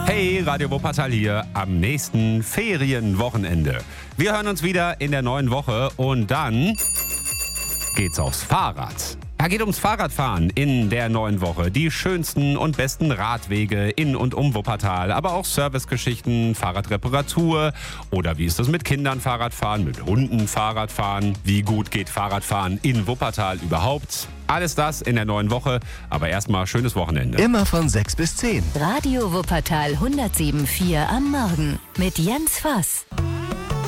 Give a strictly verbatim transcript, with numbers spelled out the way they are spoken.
Hey, Radio Wuppertal hier am nächsten Ferienwochenende. Wir hören uns wieder in der neuen Woche und dann geht's aufs Fahrrad. Da geht ums Fahrradfahren in der neuen Woche. Die schönsten und besten Radwege in und um Wuppertal, aber auch Servicegeschichten, Fahrradreparatur oder wie ist das mit Kindern Fahrradfahren, mit Hunden Fahrradfahren, wie gut geht Fahrradfahren in Wuppertal überhaupt? Alles das in der neuen Woche, aber erstmal schönes Wochenende. Immer von sechs bis zehn. Radio Wuppertal hundertsieben Komma vier am Morgen mit Jens Voss.